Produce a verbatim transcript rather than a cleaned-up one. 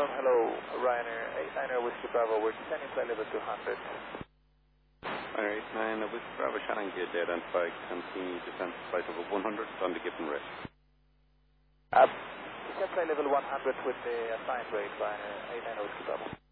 Hello, Ryanair eight niner Whiskey Bravo, we're descending flight level two hundred. Ryanair eight niner Whiskey Bravo, Shannon Gate, identified, continue descent flight level one hundred on the given rate. Uh, descent flight level one hundred with the assigned rate, Ryanair eight niner Whiskey Bravo.